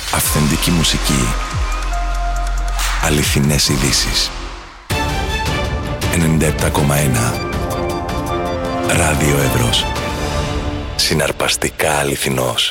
Αυθεντική μουσική. Αληθινές ειδήσεις. 97,1 Ράδιο Εύρος. Συναρπαστικά αληθινός.